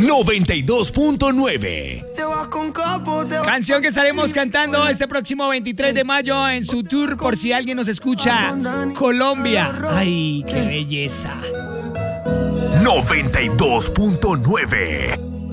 92.9. Canción que estaremos cantando este próximo 23 de mayo en su tour, por si alguien nos escucha. Colombia. ¡Ay, qué belleza! 92.9.